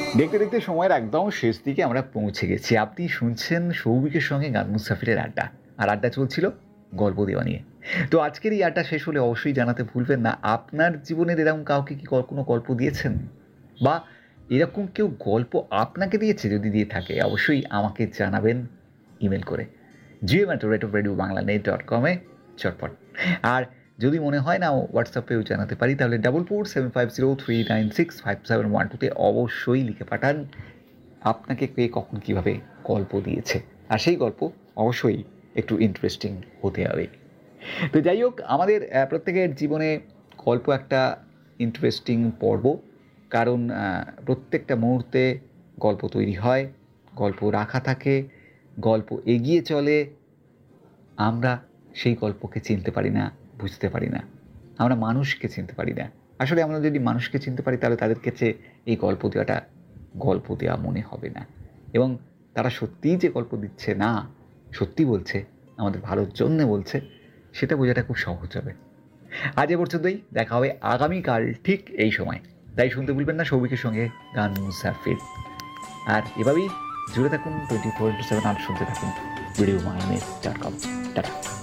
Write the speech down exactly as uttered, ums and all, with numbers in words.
দেখতে দেখতে সময়ের একদম শেষ দিকে আমরা পৌঁছে গেছি। আপনি শুনছেন সৌভিকের সঙ্গে গান মুসাফিরের আড্ডা। আর আড্ডা চলছিল গল্প দেওয়া নিয়ে। তো আজকের এই আড্ডা শেষ হলে অবশ্যই জানাতে ভুলবেন না, আপনার জীবনের এরকম কাউকে কি ক- কোনো গল্প দিয়েছেন? বা এরকম কেউ গল্প আপনাকে দিয়েছে? যদি দিয়ে থাকে অবশ্যই আমাকে জানাবেন ইমেল করে Jio ম্যাটো rate of radio Bangla net dot কমে চটপট। আর যদি মনে হয় না হোয়াটসঅ্যাপেও জানাতে পারি, তাহলে double four seven five zero three nine six five seven one টুতে অবশ্যই লিখে পাঠান আপনাকে কে কখন কীভাবে গল্প দিয়েছে। আর সেই গল্প অবশ্যই একটু ইন্টারেস্টিং হতে হবে। তো যাই হোক, আমাদের আহ, প্রত্যেকের জীবনে গল্প একটা ইন্টারেস্টিং পর্ব, কারণ আহ, প্রত্যেকটা মুহূর্তে গল্প তৈরি হয়, গল্প রাখা থাকে, গল্প এগিয়ে চলে। আমরা সেই গল্পকে চিনতে পারি না, বুঝতে পারি না, আমরা মানুষকে চিনতে পারি না। আসলে আমরা যদি মানুষকে চিনতে পারি তাহলে তাদের কাছে এই গল্প দেওয়াটা গল্প দেওয়া মনে হবে না, এবং তারা সত্যিই যে গল্প দিচ্ছে না, সত্যি বলছে, আমাদের ভালোর জন্যে বলছে, সেটা বোঝাটা খুব সহজ হবে। আজ এ পর্যন্তই, দেখা হবে আগামীকাল ঠিক এই সময়। তাই শুনতে ভুলবেন না সৌভিকের সঙ্গে গান মুসাফির। আর এভাবেই জুড়ে থাকুন টোয়েন্টি ফোর ইন্টু সেভেন, আর শুনতে থাকুন radio Bangla dot com. Tata.